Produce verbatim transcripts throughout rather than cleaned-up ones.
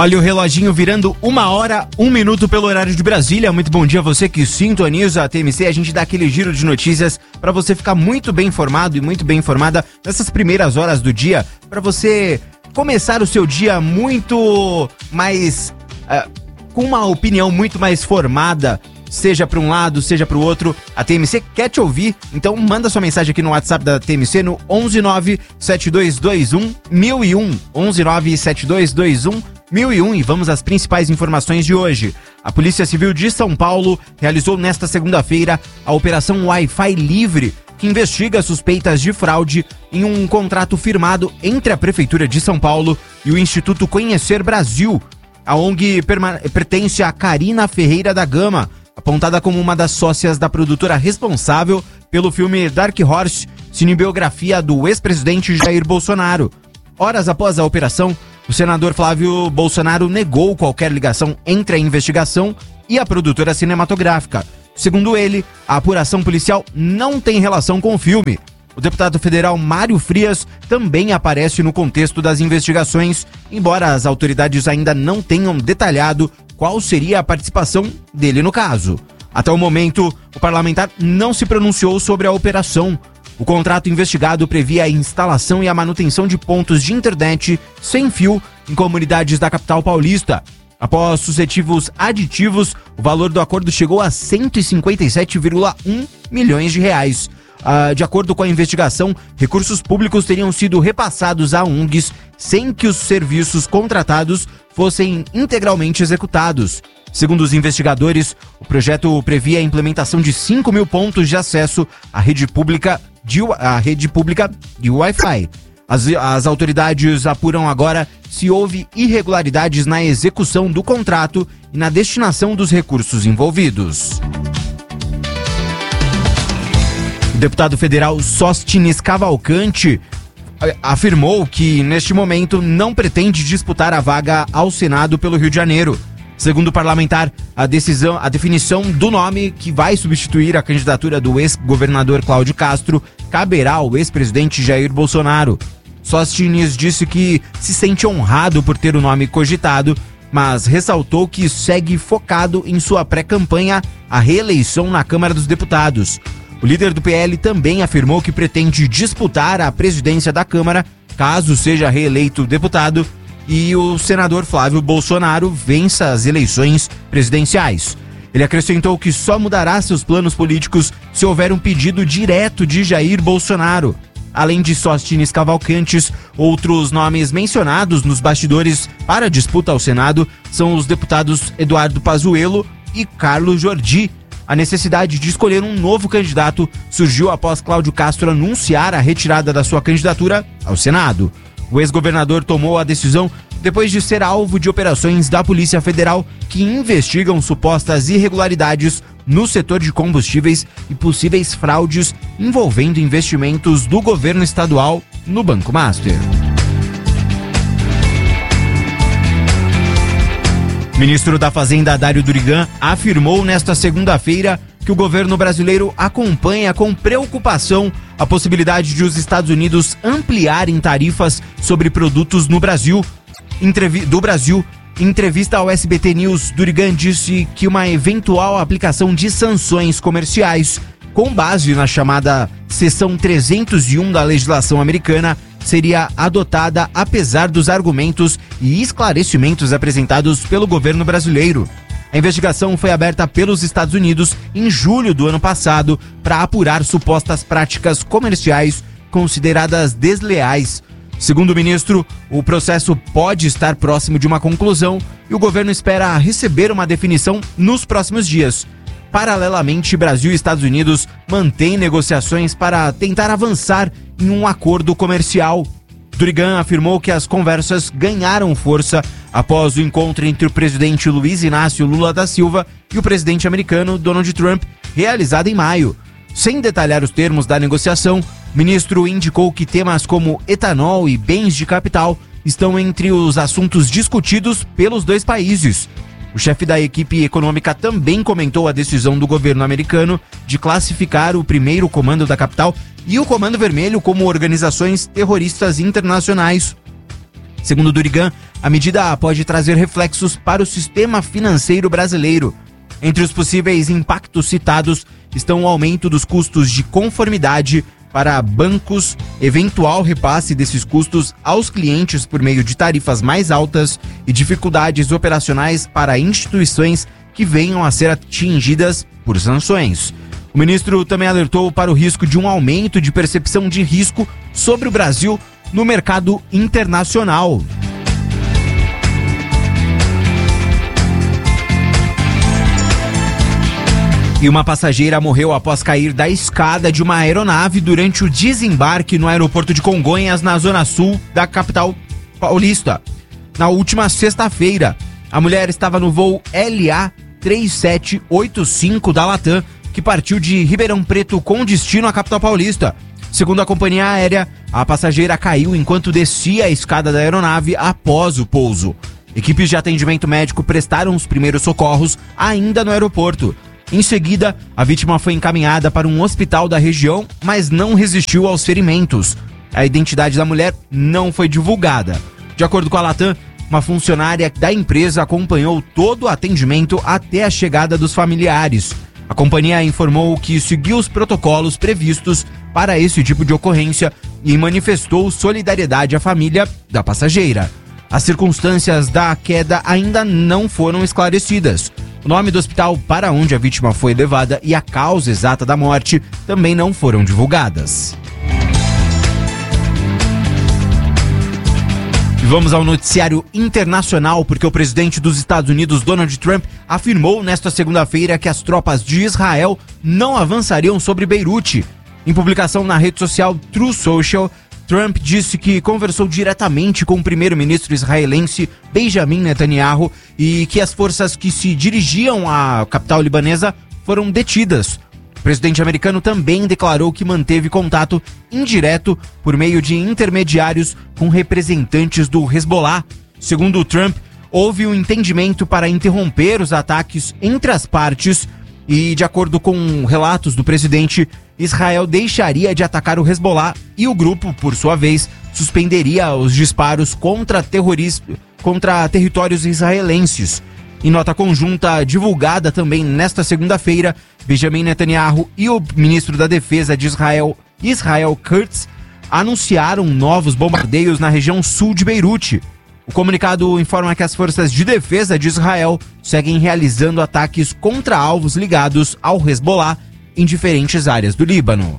Olha o reloginho virando uma hora, um minuto pelo horário de Brasília. Muito bom dia a você que sintoniza a T M C. A gente dá aquele giro de notícias para você ficar muito bem informado e muito bem informada nessas primeiras horas do dia, para você começar o seu dia muito mais... Uh, com uma opinião muito mais formada, seja para um lado, seja para o outro. A T M C quer te ouvir, então manda sua mensagem aqui no WhatsApp da T M C no onze nove sete dois dois um mil e um, onze nove sete dois dois um mil e um, e vamos às principais informações de hoje. A Polícia Civil de São Paulo realizou nesta segunda-feira a Operação Wi-Fi Livre, que investiga suspeitas de fraude em um contrato firmado entre a Prefeitura de São Paulo e o Instituto Conhecer Brasil. A O N G perma- pertence a Karina Ferreira da Gama, apontada como uma das sócias da produtora responsável pelo filme Dark Horse, cinebiografia do ex-presidente Jair Bolsonaro. Horas após a operação, o senador Flávio Bolsonaro negou qualquer ligação entre a investigação e a produtora cinematográfica. Segundo ele, a apuração policial não tem relação com o filme. O deputado federal Mário Frias também aparece no contexto das investigações, embora as autoridades ainda não tenham detalhado qual seria a participação dele no caso. Até o momento, o parlamentar não se pronunciou sobre a operação. O contrato investigado previa a instalação e a manutenção de pontos de internet sem fio em comunidades da capital paulista. Após sucessivos aditivos, o valor do acordo chegou a cento e cinquenta e sete vírgula um milhões de reais. Uh, de acordo com a investigação, recursos públicos teriam sido repassados a O N Gs sem que os serviços contratados fossem integralmente executados. Segundo os investigadores, o projeto previa a implementação de cinco mil pontos de acesso à rede pública de, à rede pública de Wi-Fi. As, as autoridades apuram agora se houve irregularidades na execução do contrato e na destinação dos recursos envolvidos. O deputado federal Sóstenes Cavalcante afirmou que, neste momento, não pretende disputar a vaga ao Senado pelo Rio de Janeiro. Segundo o parlamentar, a decisão, a definição do nome que vai substituir a candidatura do ex-governador Cláudio Castro caberá ao ex-presidente Jair Bolsonaro. Sóstenes disse que se sente honrado por ter o nome cogitado, mas ressaltou que segue focado em sua pré-campanha à reeleição na Câmara dos Deputados. O líder do P L também afirmou que pretende disputar a presidência da Câmara, caso seja reeleito deputado, e o senador Flávio Bolsonaro vença as eleições presidenciais. Ele acrescentou que só mudará seus planos políticos se houver um pedido direto de Jair Bolsonaro. Além de Sóstenes Cavalcantes, outros nomes mencionados nos bastidores para a disputa ao Senado são os deputados Eduardo Pazuello e Carlos Jordi. A necessidade de escolher um novo candidato surgiu após Cláudio Castro anunciar a retirada da sua candidatura ao Senado. O ex-governador tomou a decisão depois de ser alvo de operações da Polícia Federal que investigam supostas irregularidades no setor de combustíveis e possíveis fraudes envolvendo investimentos do governo estadual no Banco Master. O ministro da Fazenda, Dário Durigan, afirmou nesta segunda-feira que o governo brasileiro acompanha com preocupação a possibilidade de os Estados Unidos ampliarem tarifas sobre produtos no Brasil. Entrevi- do Brasil. Em entrevista ao S B T News, Durigan disse que uma eventual aplicação de sanções comerciais, com base na chamada seção trezentos e um da legislação americana, seria adotada apesar dos argumentos e esclarecimentos apresentados pelo governo brasileiro. A investigação foi aberta pelos Estados Unidos em julho do ano passado para apurar supostas práticas comerciais consideradas desleais. Segundo o ministro, o processo pode estar próximo de uma conclusão e o governo espera receber uma definição nos próximos dias. Paralelamente, Brasil e Estados Unidos mantêm negociações para tentar avançar em um acordo comercial. Durigan afirmou que as conversas ganharam força após o encontro entre o presidente Luiz Inácio Lula da Silva e o presidente americano Donald Trump, realizado em maio. Sem detalhar os termos da negociação, o ministro indicou que temas como etanol e bens de capital estão entre os assuntos discutidos pelos dois países. O chefe da equipe econômica também comentou a decisão do governo americano de classificar o primeiro comando da capital e o Comando Vermelho como organizações terroristas internacionais. Segundo Durigan, a medida pode trazer reflexos para o sistema financeiro brasileiro. Entre os possíveis impactos citados estão o aumento dos custos de conformidade para bancos, eventual repasse desses custos aos clientes por meio de tarifas mais altas e dificuldades operacionais para instituições que venham a ser atingidas por sanções. O ministro também alertou para o risco de um aumento de percepção de risco sobre o Brasil no mercado internacional. E uma passageira morreu após cair da escada de uma aeronave durante o desembarque no aeroporto de Congonhas, na zona sul da capital paulista. Na última sexta-feira, a mulher estava no voo L A três sete oito cinco da Latam, que partiu de Ribeirão Preto com destino à capital paulista. Segundo a companhia aérea, a passageira caiu enquanto descia a escada da aeronave após o pouso. Equipes de atendimento médico prestaram os primeiros socorros ainda no aeroporto. Em seguida, a vítima foi encaminhada para um hospital da região, mas não resistiu aos ferimentos. A identidade da mulher não foi divulgada. De acordo com a Latam, uma funcionária da empresa acompanhou todo o atendimento até a chegada dos familiares. A companhia informou que seguiu os protocolos previstos para esse tipo de ocorrência e manifestou solidariedade à família da passageira. As circunstâncias da queda ainda não foram esclarecidas. O nome do hospital para onde a vítima foi levada e a causa exata da morte também não foram divulgadas. E vamos ao noticiário internacional, porque o presidente dos Estados Unidos, Donald Trump, afirmou nesta segunda-feira que as tropas de Israel não avançariam sobre Beirute. Em publicação na rede social Truth Social, Trump disse que conversou diretamente com o primeiro-ministro israelense Benjamin Netanyahu e que as forças que se dirigiam à capital libanesa foram detidas. O presidente americano também declarou que manteve contato indireto por meio de intermediários com representantes do Hezbollah. Segundo Trump, houve um entendimento para interromper os ataques entre as partes e, de acordo com relatos do presidente, Israel deixaria de atacar o Hezbollah e o grupo, por sua vez, suspenderia os disparos contra, terroris... contra territórios israelenses. Em nota conjunta divulgada também nesta segunda-feira, Benjamin Netanyahu e o ministro da Defesa de Israel, Israel Katz, anunciaram novos bombardeios na região sul de Beirute. O comunicado informa que as forças de defesa de Israel seguem realizando ataques contra alvos ligados ao Hezbollah em diferentes áreas do Líbano.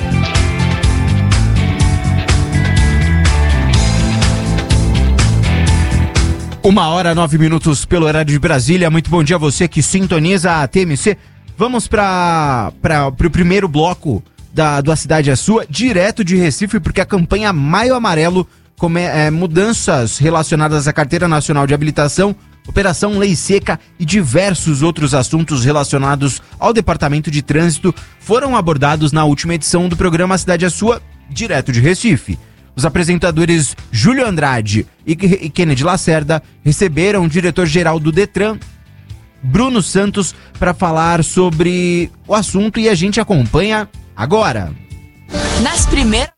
Uma hora, nove minutos pelo horário de Brasília. Muito bom dia a você que sintoniza a T M C. Vamos para o primeiro bloco da, do A Cidade é Sua, direto de Recife, porque a campanha Maio Amarelo, com é, mudanças relacionadas à Carteira Nacional de Habilitação, Operação Lei Seca e diversos outros assuntos relacionados ao Departamento de Trânsito foram abordados na última edição do programa A Cidade é Sua, direto de Recife. Os apresentadores Júlio Andrade e Kennedy Lacerda receberam o diretor-geral do Detran, Bruno Santos, para falar sobre o assunto e a gente acompanha agora. Nas primeiras...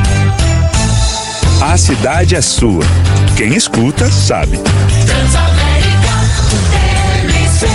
A cidade é sua. Quem escuta, sabe. Transamérica, T M C.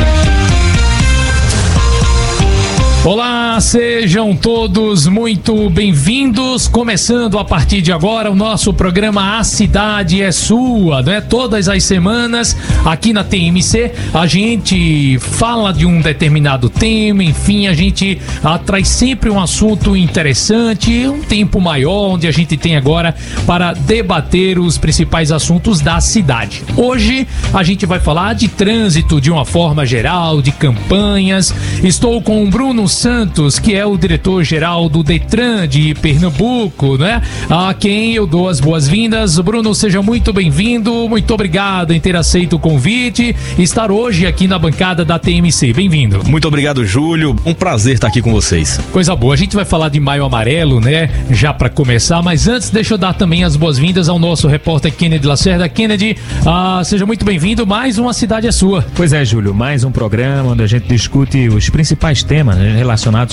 Olá, sejam todos muito bem-vindos. Começando a partir de agora o nosso programa A Cidade é Sua, né? Todas as semanas aqui na T M C a gente fala de um determinado tema, enfim, a gente ah, traz sempre um assunto interessante, um tempo maior, onde a gente tem agora para debater os principais assuntos da cidade. Hoje a gente vai falar de trânsito de uma forma geral, de campanhas. Estou com o Bruno Santos, que é o diretor-geral do Detran de Pernambuco, né? A quem eu dou as boas-vindas. Bruno, seja muito bem-vindo, muito obrigado em ter aceito o convite e estar hoje aqui na bancada da T M C. Bem-vindo. Muito obrigado, Júlio. Um prazer estar aqui com vocês. Coisa boa. A gente vai falar de Maio Amarelo, né? Já para começar, mas antes deixa eu dar também as boas-vindas ao nosso repórter Kennedy Lacerda. Kennedy, ah, seja muito bem-vindo. Mais uma Cidade é Sua. Pois é, Júlio, mais um programa onde a gente discute os principais temas, né, relacionados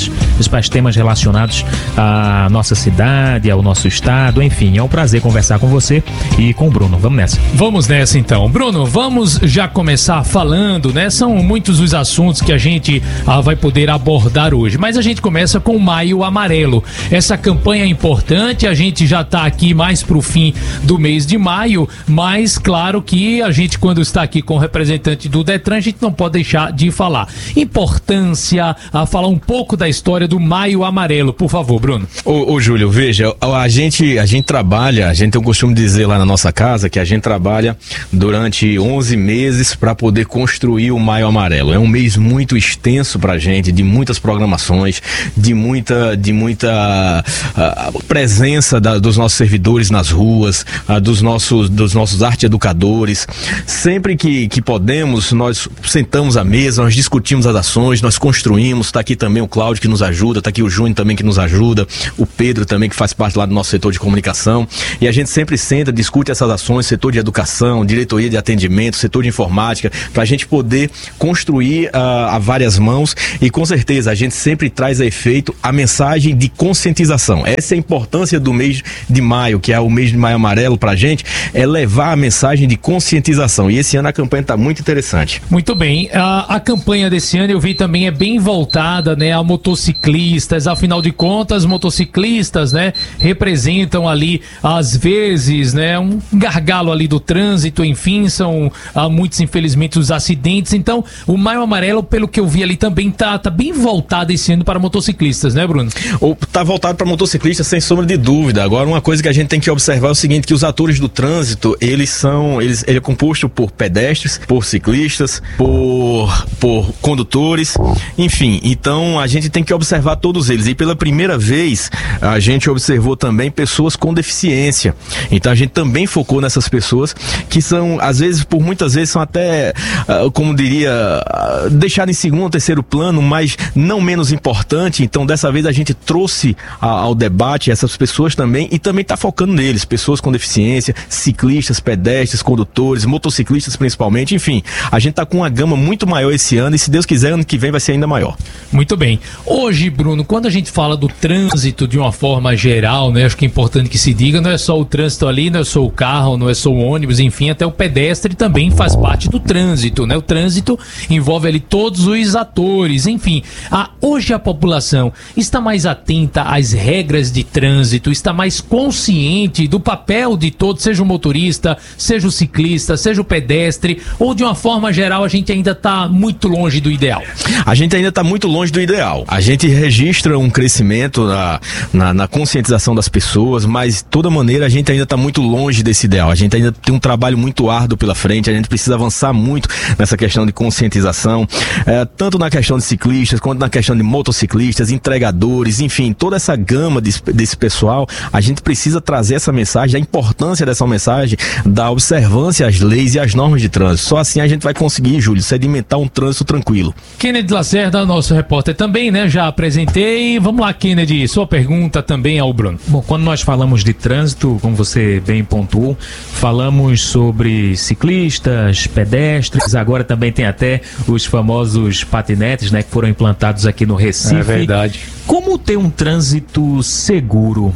relacionados, os principais temas relacionados à nossa cidade, ao nosso estado, enfim, é um prazer conversar com você e com o Bruno. Vamos nessa. Vamos nessa então. Bruno, vamos já começar falando, né? São muitos os assuntos que a gente ah, vai poder abordar hoje, mas a gente começa com o Maio Amarelo. Essa campanha é importante, a gente já tá aqui mais pro fim do mês de maio, mas claro que a gente, quando está aqui com o representante do Detran, a gente não pode deixar de falar. Importância, a falar um pouco da história do Maio Amarelo, por favor, Bruno. Ô, ô Júlio, veja, a gente, a gente trabalha, a gente tem o costume de dizer lá na nossa casa que a gente trabalha durante onze meses para poder construir o Maio Amarelo. É um mês muito extenso pra gente, de muitas programações, de muita, de muita uh, presença da, dos nossos servidores nas ruas, uh, dos nossos, dos nossos arte educadores. Sempre que, que podemos, nós sentamos à mesa, nós discutimos as ações, nós construímos. Tá aqui também o Cláudio que nos ajuda, tá aqui o Júnior também que nos ajuda, o Pedro também que faz parte lá do nosso setor de comunicação. E a gente sempre senta, discute essas ações, setor de educação, diretoria de atendimento, setor de informática, pra gente poder construir uh, a várias mãos, e com certeza a gente sempre traz a efeito a mensagem de conscientização. Essa é a importância do mês de maio, que é o mês de Maio Amarelo pra gente, é levar a mensagem de conscientização, e esse ano a campanha tá muito interessante. Muito bem, a, a campanha desse ano eu vi também é bem voltada, né, a motociclistas. Afinal de contas, motociclistas, né, representam ali às vezes, né, um gargalo ali do trânsito, enfim, são há muitos infelizmente os acidentes. Então o Maio Amarelo, pelo que eu vi ali, também tá, tá bem voltado esse ano para motociclistas, né, Bruno? Ou tá voltado para motociclistas, sem sombra de dúvida. Agora, uma coisa que a gente tem que observar é o seguinte, que os atores do trânsito, eles são, eles, ele é composto por pedestres, por ciclistas, por, por condutores, enfim, então a gente tem que observar todos eles, e pela primeira vez a gente observou também pessoas com deficiência. Então a gente também focou nessas pessoas que são, às vezes, por muitas vezes, são até, uh, como diria, uh, deixadas em segundo ou terceiro plano, mas não menos importante. Então dessa vez a gente trouxe a, ao debate essas pessoas também, e também está focando neles, pessoas com deficiência, ciclistas, pedestres, condutores, motociclistas principalmente, enfim, a gente está com uma gama muito maior esse ano, e se Deus quiser, ano que vem vai ser ainda maior. Muito bem. Hoje, Bruno, quando a gente fala do trânsito de uma forma geral, né, acho que é importante que se diga, não é só o trânsito ali, não é só o carro, não é só o ônibus, enfim, até o pedestre também faz parte do trânsito, né? O trânsito envolve ali todos os atores, enfim. A, hoje a população está mais atenta às regras de trânsito, está mais consciente do papel de todos, seja o motorista, seja o ciclista, seja o pedestre, ou de uma forma geral a gente ainda está muito longe do ideal? A gente ainda está muito longe do ideal. A gente registra um crescimento na, na, na conscientização das pessoas, mas de toda maneira a gente ainda está muito longe desse ideal. A gente ainda tem um trabalho muito árduo pela frente, a gente precisa avançar muito nessa questão de conscientização, é, tanto na questão de ciclistas, quanto na questão de motociclistas, entregadores, enfim, toda essa gama de, desse pessoal. A gente precisa trazer essa mensagem, a importância dessa mensagem, da observância às leis e às normas de trânsito. Só assim a gente vai conseguir, Júlio, sedimentar um trânsito tranquilo. Kennedy Lacerda, nosso repórter também, né? Já apresentei. Vamos lá, Kennedy, sua pergunta também ao Bruno. Bom, quando nós falamos de trânsito, como você bem pontuou, falamos sobre ciclistas, pedestres, agora também tem até os famosos patinetes, né, que foram implantados aqui no Recife. É verdade. Como ter um trânsito seguro?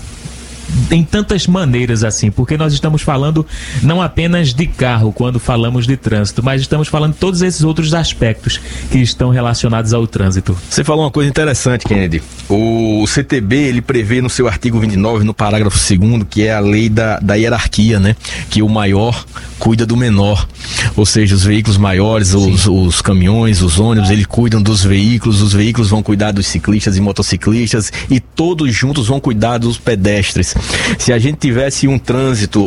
Em tantas maneiras assim, porque nós estamos falando não apenas de carro quando falamos de trânsito, mas estamos falando de todos esses outros aspectos que estão relacionados ao trânsito. Você falou uma coisa interessante, Kennedy. O C T B, ele prevê no seu artigo vinte e nove, no parágrafo segundo, que é a lei da, da hierarquia, né? Que o maior cuida do menor. Ou seja, os veículos maiores, os, os caminhões, os ônibus, eles cuidam dos veículos, os veículos vão cuidar dos ciclistas e motociclistas, e todos juntos vão cuidar dos pedestres. Se a gente tivesse um trânsito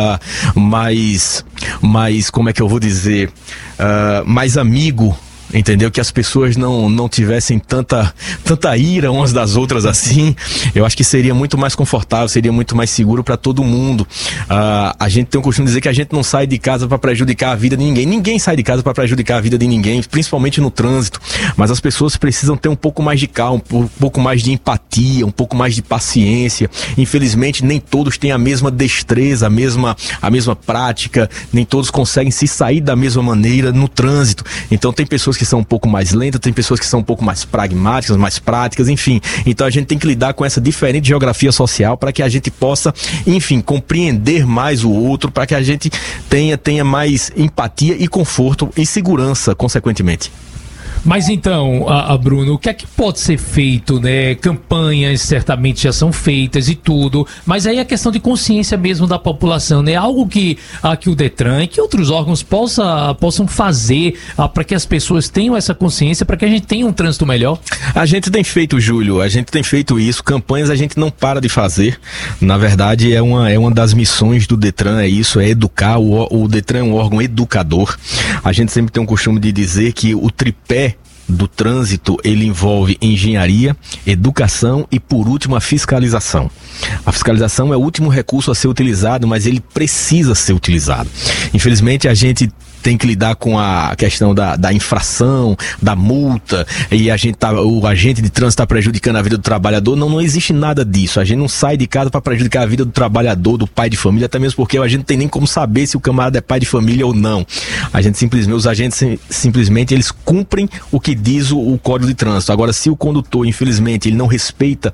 uh, mais, mais, como é que eu vou dizer, uh, mais amigo, entendeu? Que as pessoas não, não tivessem tanta, tanta ira umas das outras assim, eu acho que seria muito mais confortável, seria muito mais seguro para todo mundo. Uh, a gente tem o costume de dizer que a gente não sai de casa para prejudicar a vida de ninguém. Ninguém sai de casa para prejudicar a vida de ninguém, principalmente no trânsito. Mas as pessoas precisam ter um pouco mais de calma, um pouco mais de empatia, um pouco mais de paciência. Infelizmente, nem todos têm a mesma destreza, a mesma, a mesma prática, nem todos conseguem se sair da mesma maneira no trânsito. Então tem pessoas que são um pouco mais lentas, tem pessoas que são um pouco mais pragmáticas, mais práticas, enfim. Então a gente tem que lidar com essa diferente geografia social para que a gente possa, enfim, compreender mais o outro, para que a gente tenha, tenha mais empatia e conforto e segurança, consequentemente. Mas então, a, a Bruno, o que é que pode ser feito, né? Campanhas certamente já são feitas e tudo, mas aí a questão de consciência mesmo da população, né? Algo que, a, que o Detran e que outros órgãos possa, possam fazer para que as pessoas tenham essa consciência, para que a gente tenha um trânsito melhor. A gente tem feito, Júlio, a gente tem feito isso, campanhas a gente não para de fazer. Na verdade, é uma, é uma das missões do Detran, é isso, é educar. O, o Detran é um órgão educador. A gente sempre tem um costume de dizer que o tripé do trânsito, ele envolve engenharia, educação e, por último, a fiscalização. A fiscalização é o último recurso a ser utilizado, mas ele precisa ser utilizado. Infelizmente, a gente tem que lidar com a questão da, da infração, da multa, e a gente tá, o agente de trânsito está prejudicando a vida do trabalhador. Não, não existe nada disso. A gente não sai de casa para prejudicar a vida do trabalhador, do pai de família, até mesmo porque a gente não tem nem como saber se o camarada é pai de família ou não. A gente simplesmente, os agentes simplesmente eles cumprem o que diz o, o Código de Trânsito. Agora, se o condutor, infelizmente, ele não respeita,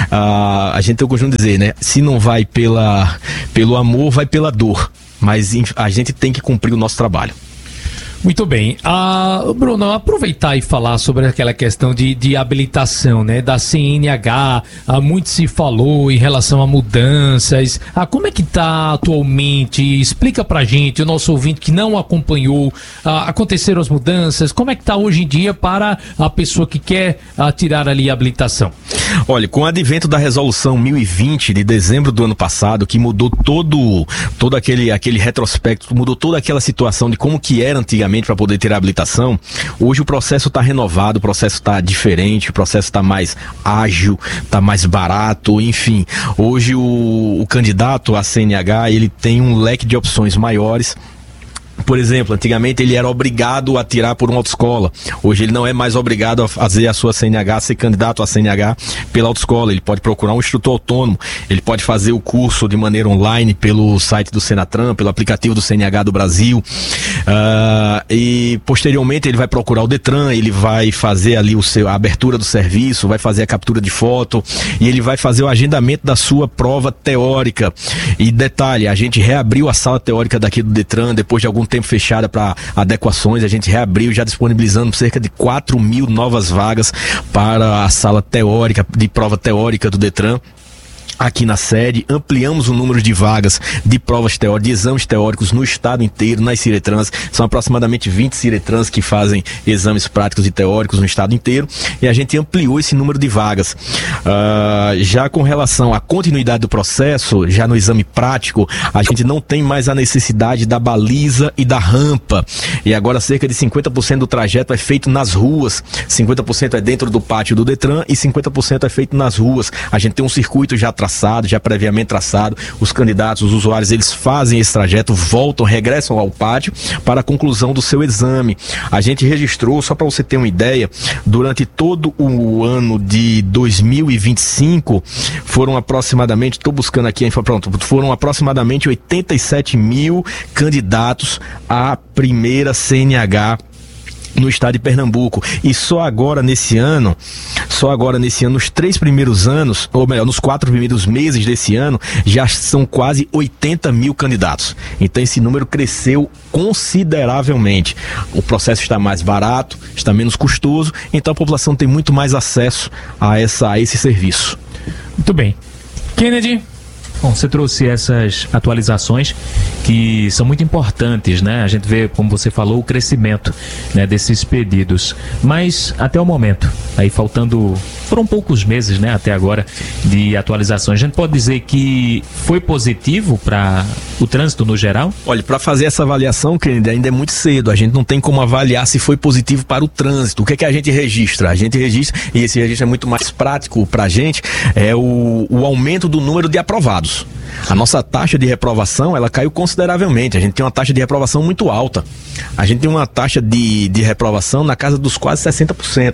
uh, a gente tem o costume de dizer, né? Se não vai pela, pelo amor, vai pela dor. Mas a gente tem que cumprir o nosso trabalho. Muito bem. Ah, Bruno, aproveitar e falar sobre aquela questão de, de habilitação, né, da C N H. Ah, muito se falou em relação a mudanças. Ah, como é que está atualmente? Explica pra gente, o nosso ouvinte que não acompanhou, ah, aconteceram as mudanças, como é que está hoje em dia para a pessoa que quer ah, tirar ali a habilitação? Olha, com o advento da resolução mil e vinte de dezembro do ano passado, que mudou todo, todo aquele, aquele retrospecto, mudou toda aquela situação de como que era antigamente para poder ter a habilitação, hoje o processo está renovado, o processo está diferente, o processo está mais ágil, está mais barato, enfim. Hoje o, o candidato à C N H, ele tem um leque de opções maiores. Por exemplo, antigamente ele era obrigado a tirar por uma autoescola. Hoje ele não é mais obrigado a fazer a sua C N H, a ser candidato à C N H pela autoescola. Ele pode procurar um instrutor autônomo, ele pode fazer o curso de maneira online pelo site do Senatran, pelo aplicativo do C N H do Brasil. Uh, e posteriormente ele vai procurar o Detran, ele vai fazer ali o seu, a abertura do serviço, vai fazer a captura de foto e ele vai fazer o agendamento da sua prova teórica. E detalhe, a gente reabriu a sala teórica daqui do Detran depois de algum tempo fechada para adequações. A gente reabriu, já disponibilizando cerca de quatro mil novas vagas para a sala teórica, de prova teórica do Detran. Aqui na sede, ampliamos o número de vagas de provas teóricas, de exames teóricos no estado inteiro, nas Ciretrans. São aproximadamente vinte Ciretrans que fazem exames práticos e teóricos no estado inteiro, e a gente ampliou esse número de vagas. Uh, já com relação à continuidade do processo, já no exame prático, a gente não tem mais a necessidade da baliza e da rampa, e agora cerca de cinquenta por cento do trajeto é feito nas ruas, cinquenta por cento é dentro do pátio do Detran e cinquenta por cento é feito nas ruas. A gente tem um circuito já traçado, já previamente traçado. Os candidatos, os usuários, eles fazem esse trajeto, voltam, regressam ao pátio para a conclusão do seu exame. A gente registrou, só para você ter uma ideia, durante todo o ano de dois mil e vinte e cinco, foram aproximadamente, estou buscando aqui, pronto, foram aproximadamente oitenta e sete mil candidatos à primeira C N H no estado de Pernambuco. E só agora nesse ano, só agora nesse ano, nos três primeiros anos, ou melhor, nos quatro primeiros meses desse ano, já são quase oitenta mil candidatos. Então esse número cresceu consideravelmente. O processo está mais barato, está menos custoso, então a população tem muito mais acesso a, essa, a esse serviço. Muito bem. Kennedy? Bom, você trouxe essas atualizações que são muito importantes, né? A gente vê, como você falou, o crescimento, né, desses pedidos. Mas, até o momento, aí faltando, foram poucos meses, né, até agora, de atualizações. A gente pode dizer que foi positivo para o trânsito no geral? Olha, para fazer essa avaliação, Kennedy, ainda é muito cedo. A gente não tem como avaliar se foi positivo para o trânsito. O que é que a gente registra? A gente registra, e esse registro é muito mais prático para a gente, é o, o aumento do número de aprovados. A nossa taxa de reprovação, ela caiu consideravelmente. A gente tem uma taxa de reprovação muito alta. A gente tem uma taxa de, de reprovação na casa dos quase sessenta por cento.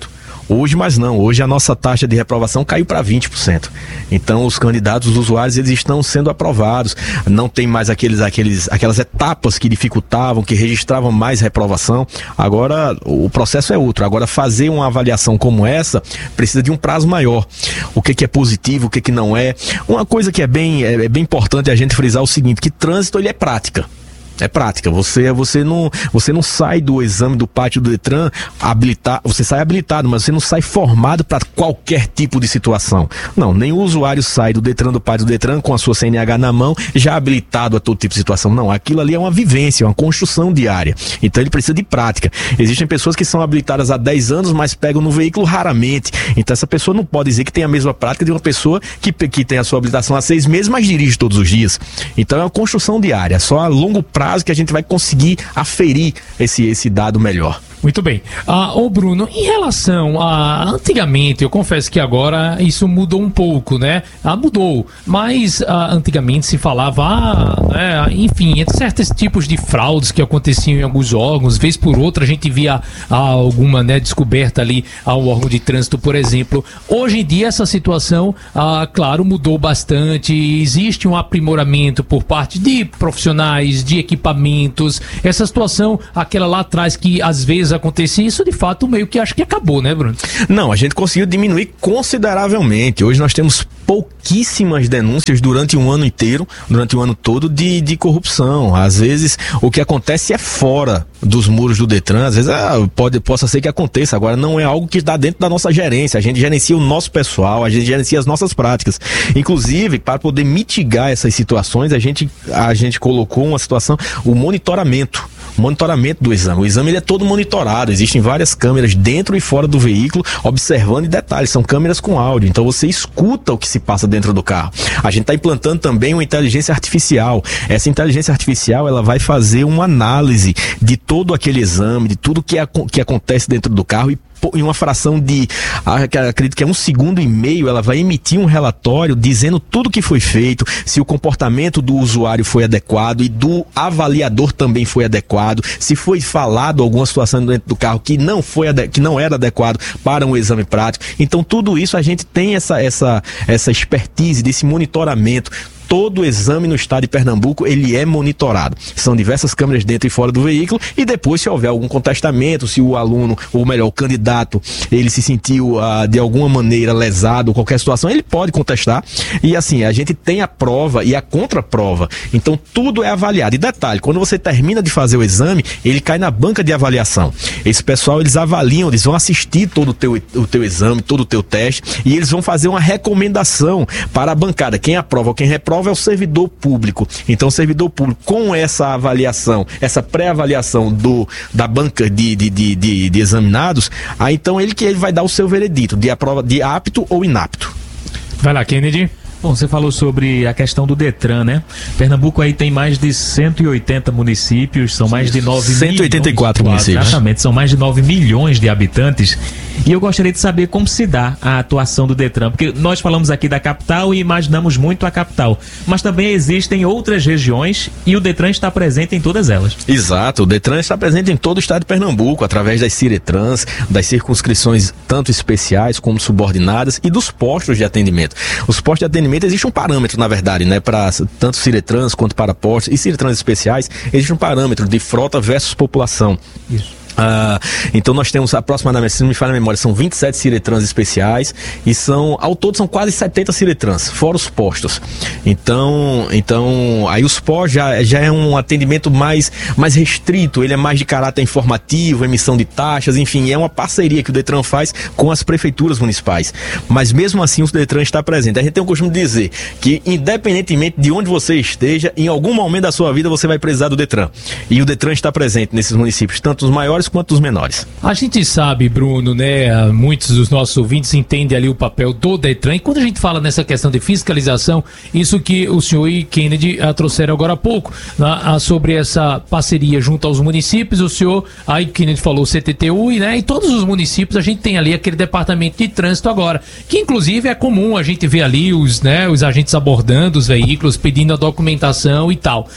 Hoje, mas não, hoje a nossa taxa de reprovação caiu para vinte por cento. Então os candidatos, os usuários, eles estão sendo aprovados, não tem mais aqueles, aqueles, aquelas etapas que dificultavam, que registravam mais reprovação. Agora o processo é outro, agora fazer uma avaliação como essa precisa de um prazo maior. O que que é positivo, o que que não é. Uma coisa que é bem, é, é bem importante a gente frisar o seguinte, que trânsito ele é prática. É prática, você, você, não, você não sai do exame do pátio do Detran habilitado, você sai habilitado, mas você não sai formado para qualquer tipo de situação. Não, nem o usuário sai do Detran, do pátio do Detran com a sua C N H na mão, já habilitado a todo tipo de situação. Não, aquilo ali é uma vivência, uma construção diária. Então ele precisa de prática. Existem pessoas que são habilitadas há dez anos, mas pegam no veículo raramente. Então essa pessoa não pode dizer que tem a mesma prática de uma pessoa que, que tem a sua habilitação há seis meses, mas dirige todos os dias. Então é uma construção diária, só a longo prazo que a gente vai conseguir aferir esse, esse dado melhor. Muito bem. Ah, ô Bruno, em relação a antigamente, eu confesso que agora isso mudou um pouco, né? Ah, mudou, mas ah, antigamente se falava, ah, né, enfim, entre certos tipos de fraudes que aconteciam em alguns órgãos, vez por outra a gente via ah, alguma, né, descoberta ali ao órgão de trânsito, por exemplo. Hoje em dia essa situação, ah, claro, mudou bastante, existe um aprimoramento por parte de profissionais, de equipamentos, essa situação, aquela lá atrás que às vezes acontecia, isso de fato meio que acho que acabou, né, Bruno? Não, a gente conseguiu diminuir consideravelmente. Hoje nós temos pouquíssimas denúncias durante um ano inteiro, durante o ano todo, de, de corrupção. Às vezes o que acontece é fora dos muros do Detran, às vezes ah, pode, possa ser que aconteça, agora não é algo que está dentro da nossa gerência, a gente gerencia o nosso pessoal, a gente gerencia as nossas práticas. Inclusive, para poder mitigar essas situações, a gente, a gente colocou uma situação, o monitoramento. Monitoramento do exame. O exame ele é todo monitorado, existem várias câmeras dentro e fora do veículo, observando em detalhes, são câmeras com áudio, então você escuta o que se passa dentro do carro. A gente está implantando também uma inteligência artificial. Essa inteligência artificial ela vai fazer uma análise de todo aquele exame, de tudo que, é, que acontece dentro do carro e em uma fração de, acredito que é um segundo e meio, ela vai emitir um relatório dizendo tudo que foi feito, se o comportamento do usuário foi adequado e do avaliador também foi adequado, se foi falado alguma situação dentro do carro que não foi, que não era adequado para um exame prático. Então tudo isso a gente tem essa, essa, essa expertise desse monitoramento. Todo exame no estado de Pernambuco, ele é monitorado. São diversas câmeras dentro e fora do veículo e depois, se houver algum contestamento, se o aluno, ou melhor, o candidato, ele se sentiu uh, de alguma maneira lesado, qualquer situação, ele pode contestar. E assim, a gente tem a prova e a contraprova. Então, tudo é avaliado. E detalhe, quando você termina de fazer o exame, ele cai na banca de avaliação. Esse pessoal, eles avaliam, eles vão assistir todo o teu, o teu exame, todo o teu teste, e eles vão fazer uma recomendação para a bancada. Quem aprova ou quem reprova é o servidor público. Então o servidor público, com essa avaliação, essa pré-avaliação do, da banca de, de, de, de, de examinados, aí então ele que ele vai dar o seu veredito de, aprova, de apto ou inapto. Vai lá, Kennedy. Bom, você falou sobre a questão do Detran, né? Pernambuco aí tem mais de cento e oitenta municípios, são mais de nove cento e oitenta e quatro milhões, municípios. Exatamente, são mais de nove milhões de habitantes. E eu gostaria de saber como se dá a atuação do Detran, porque nós falamos aqui da capital e imaginamos muito a capital, mas também existem outras regiões e o Detran está presente em todas elas. Exato, o Detran está presente em todo o estado de Pernambuco, através das Ciretrans, das circunscrições tanto especiais como subordinadas e dos postos de atendimento. Os postos de atendimento existe um parâmetro, na verdade, né, para tanto Ciretrans quanto para postos e Ciretrans especiais, existe um parâmetro de frota versus população. Isso. Uh, então nós temos aproximadamente, se não me falha a memória, são vinte e sete Ciretrans especiais e são, ao todo são quase setenta Ciretrans, fora os postos. Então, então aí os postos já, já é um atendimento mais, mais restrito, ele é mais de caráter informativo, emissão de taxas, enfim, é uma parceria que o Detran faz com as prefeituras municipais. Mas mesmo assim o Detran está presente. A gente tem o costume de dizer que independentemente de onde você esteja, em algum momento da sua vida você vai precisar do Detran. E o Detran está presente nesses municípios, tanto os maiores quanto os menores. A gente sabe, Bruno, né, muitos dos nossos ouvintes entendem ali o papel do Detran, e quando a gente fala nessa questão de fiscalização, isso que o senhor e Kennedy a, trouxeram agora há pouco, a, a, sobre essa parceria junto aos municípios, o senhor, aí Kennedy falou C T T U, né, e todos os municípios a gente tem ali aquele departamento de trânsito agora, que inclusive é comum a gente ver ali os, né, os agentes abordando os veículos, pedindo a documentação e tal.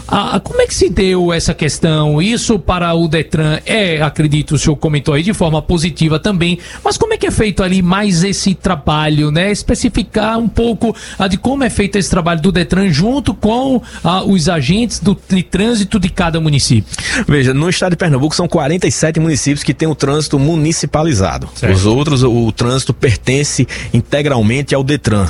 Ah, como é que se deu essa questão? Isso para o Detran é, acredito, o senhor comentou aí de forma positiva também, mas como é que é feito ali mais esse trabalho, né? Especificar um pouco ah, de como é feito esse trabalho do Detran junto com ah, os agentes do, de trânsito de cada município. Veja, no estado de Pernambuco são quarenta e sete municípios que têm o trânsito municipalizado. Certo. Os outros, o, o trânsito pertence integralmente ao Detran.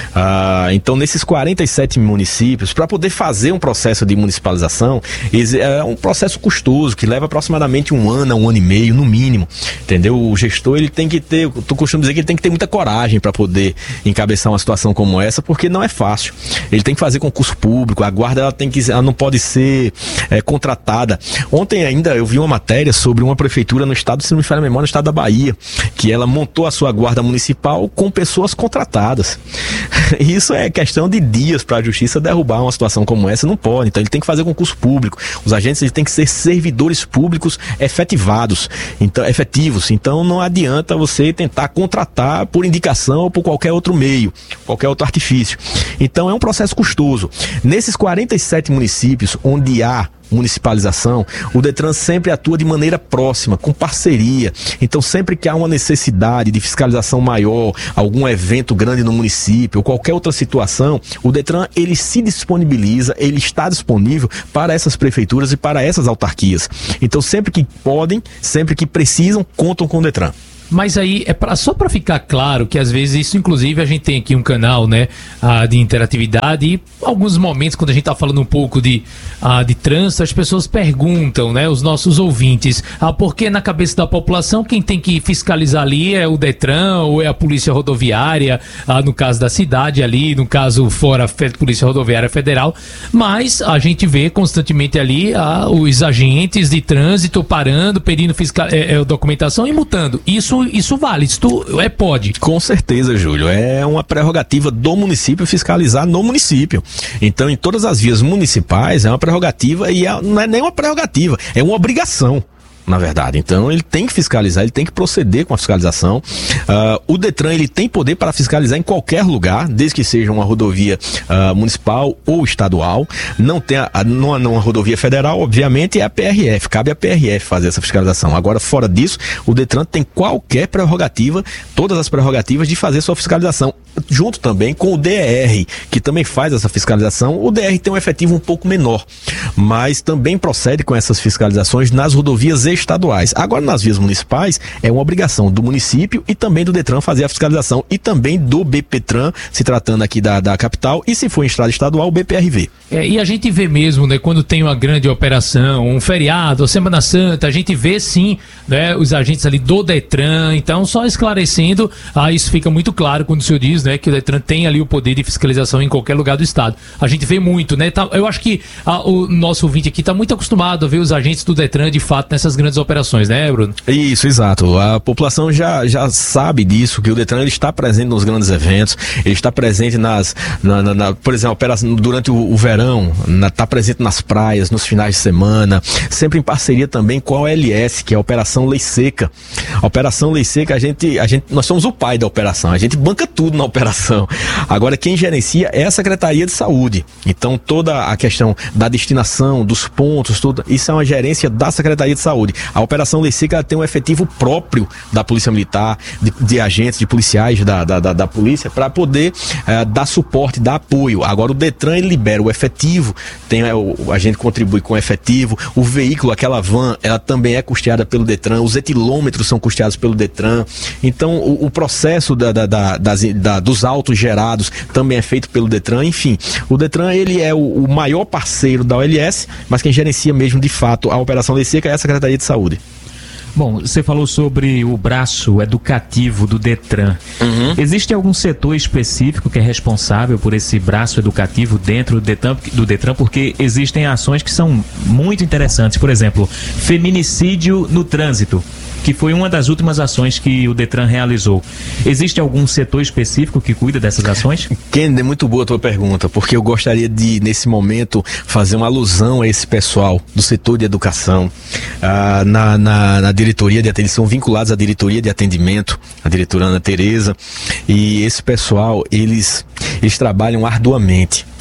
Ah, então, nesses quarenta e sete municípios, para poder fazer um processo de municipalização, é um processo custoso que leva aproximadamente um ano, um ano e meio, no mínimo, entendeu? O gestor, ele tem que ter, eu costumo dizer que ele tem que ter muita coragem para poder encabeçar uma situação como essa, porque não é fácil. Ele tem que fazer concurso público, a guarda ela tem que, ela não pode ser é, contratada. Ontem ainda eu vi uma matéria sobre uma prefeitura no estado, se não me falha a memória, no estado da Bahia, que ela montou a sua guarda municipal com pessoas contratadas. Isso é questão de dias para a justiça derrubar uma situação como essa, não pode. Então ele tem que fazer concurso público. Os agentes eles têm que ser servidores públicos efetivados, então, efetivos. Então não adianta você tentar contratar por indicação ou por qualquer outro meio, qualquer outro artifício. Então é um processo custoso. Nesses quarenta e sete municípios onde há municipalização, o Detran sempre atua de maneira próxima, com parceria. Então sempre que há uma necessidade de fiscalização maior, algum evento grande no município ou qualquer outra situação, o Detran ele se disponibiliza, ele está disponível para essas prefeituras e para essas autarquias. Então sempre que podem, sempre que precisam, contam com o Detran. Mas aí, é pra, só para ficar claro que às vezes isso, inclusive, a gente tem aqui um canal, né, ah, de interatividade e alguns momentos quando a gente tá falando um pouco de, ah, de trânsito, as pessoas perguntam, né, os nossos ouvintes, ah, porque na cabeça da população quem tem que fiscalizar ali é o Detran ou é a Polícia Rodoviária, ah, no caso da cidade ali, no caso fora a Polícia Rodoviária Federal, mas a gente vê constantemente ali ah, os agentes de trânsito parando, pedindo fiscal, é, é, documentação e multando. Isso Isso vale, isso é pode. Com certeza, Júlio, é uma prerrogativa do município fiscalizar no município. Então, em todas as vias municipais, é uma prerrogativa e é, não é nem uma prerrogativa, é uma obrigação. Na verdade, então ele tem que fiscalizar, ele tem que proceder com a fiscalização. Uh, o Detran ele tem poder para fiscalizar em qualquer lugar, desde que seja uma rodovia uh, municipal ou estadual. Não tem a, a, numa, numa rodovia federal, obviamente, é a P R F, cabe à P R F fazer essa fiscalização. Agora, fora disso, o Detran tem qualquer prerrogativa, todas as prerrogativas de fazer sua fiscalização, junto também com o D E R, que também faz essa fiscalização. O D E R tem um efetivo um pouco menor, mas também procede com essas fiscalizações nas rodovias estaduais. Agora, nas vias municipais, é uma obrigação do município e também do Detran fazer a fiscalização e também do BPTran, se tratando aqui da, da capital, e se for em estrada estadual, o B P R V. É, e a gente vê mesmo, né, quando tem uma grande operação, um feriado, a Semana Santa, a gente vê sim, né, os agentes ali do Detran. Então, só esclarecendo, ah, isso fica muito claro quando o senhor diz, né, que o Detran tem ali o poder de fiscalização em qualquer lugar do estado. A gente vê muito, né, tá, eu acho que ah, o nosso ouvinte aqui está muito acostumado a ver os agentes do Detran de fato nessas grandes operações, né, Bruno? Isso, exato. A população já, já sabe disso, que o Detran ele está presente nos grandes eventos, ele está presente nas, na, na, na, por exemplo, operação, durante o, o verão, na, está presente nas praias, nos finais de semana, sempre em parceria também com a O L S, que é a Operação Lei Seca. A Operação Lei Seca, a gente, a gente, nós somos o pai da operação, a gente banca tudo na operação. Agora, quem gerencia é a Secretaria de Saúde. Então, toda a questão da destinação, dos pontos, tudo, isso é uma gerência da Secretaria de Saúde. A Operação Lei Seca tem um efetivo próprio da Polícia Militar, de, de agentes, de policiais da, da, da, da polícia, para poder uh, dar suporte, dar apoio. Agora o Detran ele libera o efetivo, tem, uh, a gente contribui com o efetivo, o veículo, aquela van, ela também é custeada pelo Detran, os etilômetros são custeados pelo Detran. Então o, o processo da, da, da, das, da, dos autos gerados também é feito pelo Detran. Enfim, o Detran ele é o, o maior parceiro da O L S, mas quem gerencia mesmo de fato a Operação Lei Seca é a Secretaria de Saúde. Bom, você falou sobre o braço educativo do Detran. Uhum. Existe algum setor específico que é responsável por esse braço educativo dentro do Detran, do Detran? Porque existem ações que são muito interessantes. Por exemplo, feminicídio no trânsito, que foi uma das últimas ações que o Detran realizou. Existe algum setor específico que cuida dessas ações? Kennedy, é muito boa a tua pergunta, porque eu gostaria de, nesse momento, fazer uma alusão a esse pessoal do setor de educação, ah, na, na, na diretoria de atendimento, são vinculados à diretoria de atendimento, a diretora Ana Tereza, e esse pessoal, eles, eles trabalham arduamente.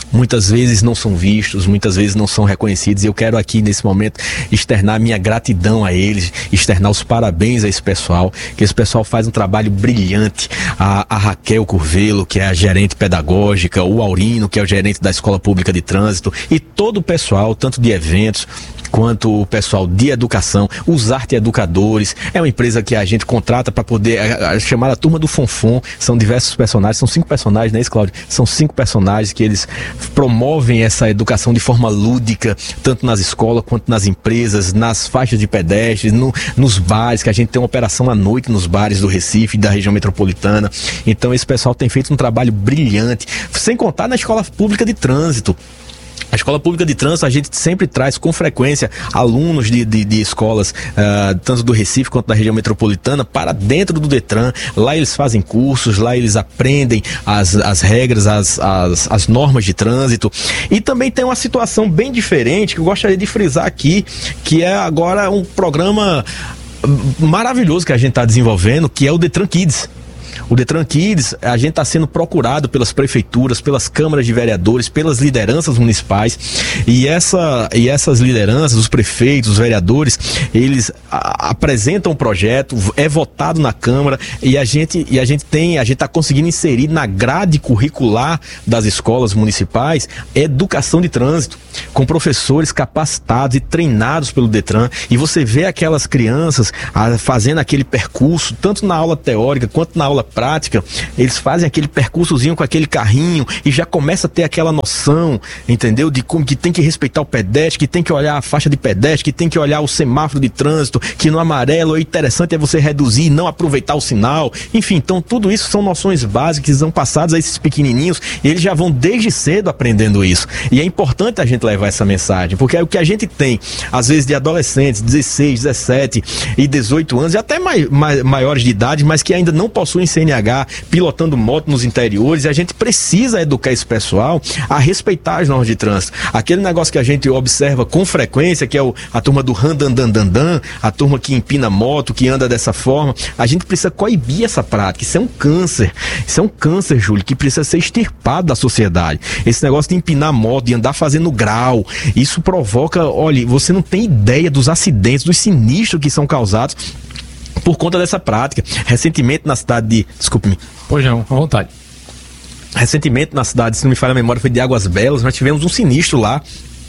muitas vezes não são vistos, muitas vezes não são reconhecidos, e eu quero aqui nesse momento externar minha gratidão a eles, externar os parabéns a esse pessoal, que esse pessoal faz um trabalho brilhante. A, a Raquel Curvelo, que é a gerente pedagógica, o Aurino, que é o gerente da Escola Pública de Trânsito, e todo o pessoal, tanto de eventos quanto o pessoal de educação, os arte educadores. É uma empresa que a gente contrata para poder a, a chamar a turma do Fonfon. São diversos personagens, são cinco personagens, não é isso, Cláudio? São cinco personagens que eles promovem essa educação de forma lúdica, tanto nas escolas quanto nas empresas, nas faixas de pedestres, no, nos bares, que a gente tem uma operação à noite nos bares do Recife, da região metropolitana. Então esse pessoal tem feito um trabalho brilhante, sem contar na Escola Pública de Trânsito. A Escola Pública de Trânsito, a gente sempre traz com frequência alunos de, de, de escolas, uh, tanto do Recife quanto da região metropolitana, para dentro do Detran. Lá eles fazem cursos, lá eles aprendem as, as regras, as, as, as normas de trânsito. E também tem uma situação bem diferente que eu gostaria de frisar aqui, que é agora um programa maravilhoso que a gente está desenvolvendo, que é o Detran Kids. O Detran Kids, a gente está sendo procurado pelas prefeituras, pelas câmaras de vereadores, pelas lideranças municipais, e, essa, e essas lideranças, os prefeitos, os vereadores, eles a, apresentam o projeto, é votado na Câmara, e a gente, e a gente tem, a gente está conseguindo inserir na grade curricular das escolas municipais educação de trânsito, com professores capacitados e treinados pelo Detran, e você vê aquelas crianças a, fazendo aquele percurso, tanto na aula teórica quanto na aula prática, eles fazem aquele percursozinho com aquele carrinho e já começa a ter aquela noção, entendeu? De como que tem que respeitar o pedestre, que tem que olhar a faixa de pedestre, que tem que olhar o semáforo de trânsito, que no amarelo o interessante é você reduzir e não aproveitar o sinal. Enfim, então tudo isso são noções básicas que são passadas a esses pequenininhos, e eles já vão desde cedo aprendendo isso. E é importante a gente levar essa mensagem, porque é o que a gente tem, às vezes, de adolescentes, dezesseis, dezessete e dezoito anos, e até mai, mai, maiores de idade, mas que ainda não possuem C N H, pilotando moto nos interiores, e a gente precisa educar esse pessoal a respeitar as normas de trânsito. Aquele negócio que a gente observa com frequência, que é o, a turma do randandandandan, a turma que empina moto, que anda dessa forma, a gente precisa coibir essa prática. Isso é um câncer, isso é um câncer, Júlio, que precisa ser extirpado da sociedade. Esse negócio de empinar moto, de andar fazendo grau, isso provoca, olha, você não tem ideia dos acidentes, dos sinistros que são causados por conta dessa prática. Recentemente na cidade de... Desculpe-me. Pois não, à vontade. Recentemente na cidade, se não me falha a memória, foi de Águas Belas, nós tivemos um sinistro lá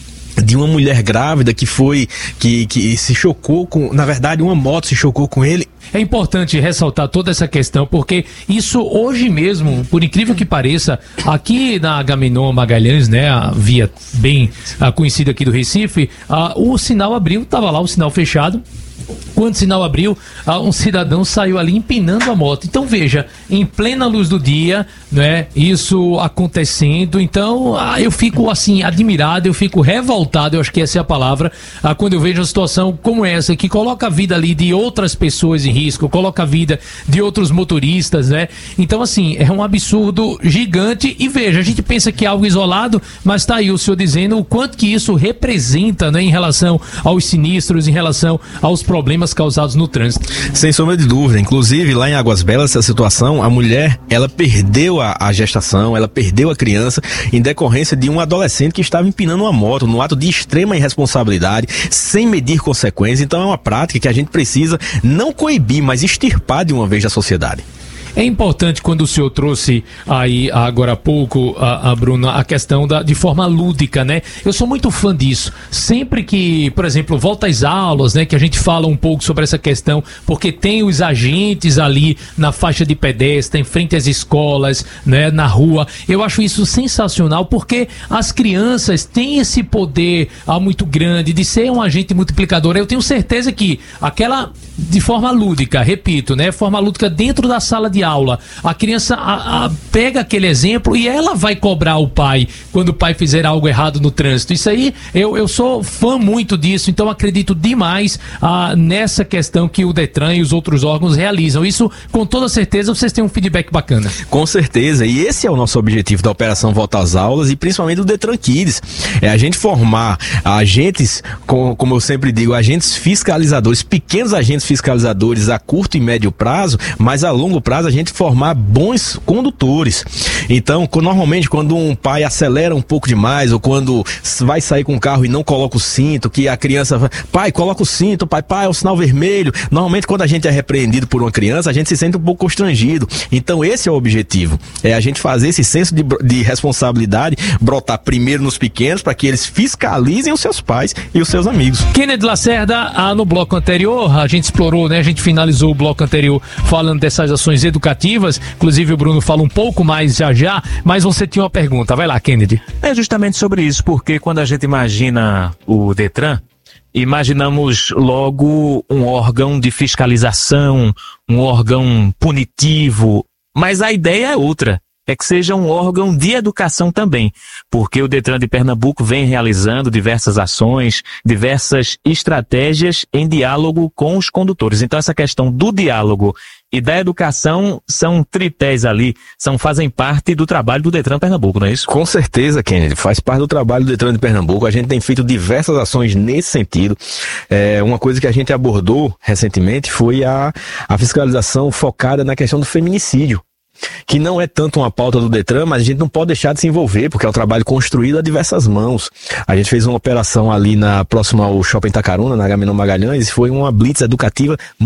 de uma mulher grávida que foi, que, que se chocou com, na verdade uma moto se chocou com ele. É importante ressaltar toda essa questão, porque isso hoje mesmo, por incrível que pareça, aqui na Agamenon Magalhães, né, a via bem a conhecida aqui do Recife, a, o sinal abriu, estava lá o sinal fechado. Quando o sinal abriu, um cidadão saiu ali empinando a moto. Então veja, em plena luz do dia, né, isso acontecendo. Então eu fico assim admirado, eu fico revoltado, eu acho que essa é a palavra, quando eu vejo uma situação como essa, que coloca a vida ali de outras pessoas em risco, coloca a vida de outros motoristas, né? Então assim, é um absurdo gigante. E veja, a gente pensa que é algo isolado, mas tá aí o senhor dizendo o quanto que isso representa, né, em relação aos sinistros, em relação aos problemas causados no trânsito. Sem sombra de dúvida. Inclusive, lá em Águas Belas, essa situação, a mulher, ela perdeu a, a gestação, ela perdeu a criança em decorrência de um adolescente que estava empinando uma moto, num ato de extrema irresponsabilidade, sem medir consequências. Então é uma prática que a gente precisa não coibir, mas extirpar de uma vez da sociedade. É importante, quando o senhor trouxe aí agora há pouco, a, a Bruna, a questão da, de forma lúdica, né? Eu sou muito fã disso. Sempre que, por exemplo, volta às aulas, né? Que a gente fala um pouco sobre essa questão, porque tem os agentes ali na faixa de pedestre, em frente às escolas, né? Na rua. Eu acho isso sensacional, porque as crianças têm esse poder ah, muito grande de ser um agente multiplicador. Eu tenho certeza que aquela, de forma lúdica, repito, né? Forma lúdica dentro da sala de aula, a criança a, a, pega aquele exemplo e ela vai cobrar o pai quando o pai fizer algo errado no trânsito. Isso aí, eu, eu sou fã muito disso, então acredito demais ah, nessa questão que o Detran e os outros órgãos realizam. Isso, com toda certeza, vocês têm um feedback bacana. Com certeza, e esse é o nosso objetivo da Operação Volta às Aulas e principalmente do Detran Kids, é a gente formar agentes, com, como eu sempre digo, agentes fiscalizadores, pequenos agentes fiscalizadores a curto e médio prazo, mas a longo prazo a gente formar bons condutores. Então, normalmente, quando um pai acelera um pouco demais, ou quando vai sair com o carro e não coloca o cinto, que a criança fala, pai, coloca o cinto, pai, pai, é o sinal vermelho. Normalmente, quando a gente é repreendido por uma criança, a gente se sente um pouco constrangido. Então, esse é o objetivo. É a gente fazer esse senso de, de responsabilidade, brotar primeiro nos pequenos, para que eles fiscalizem os seus pais e os seus amigos. Kennedy Lacerda, ah, no bloco anterior, a gente explorou, né? A gente finalizou o bloco anterior falando dessas ações educativas. Inclusive, o Bruno fala um pouco mais já já, mas você tinha uma pergunta. Vai lá, Kennedy. É justamente sobre isso, porque quando a gente imagina o Detran, imaginamos logo um órgão de fiscalização, um órgão punitivo, mas a ideia é outra. É que seja um órgão de educação também, porque o Detran de Pernambuco vem realizando diversas ações, diversas estratégias em diálogo com os condutores. Então essa questão do diálogo e da educação são tripés ali, são, fazem parte do trabalho do Detran Pernambuco, não é isso? Com certeza, Kennedy, faz parte do trabalho do Detran de Pernambuco. A gente tem feito diversas ações nesse sentido. É, uma coisa que a gente abordou recentemente foi a, a fiscalização focada na questão do feminicídio, que não é tanto uma pauta do Detran, mas a gente não pode deixar de se envolver, porque é um trabalho construído a diversas mãos. A gente fez uma operação ali na próxima ao Shopping Itacaruna, na Agamenon Magalhães, e foi uma blitz educativa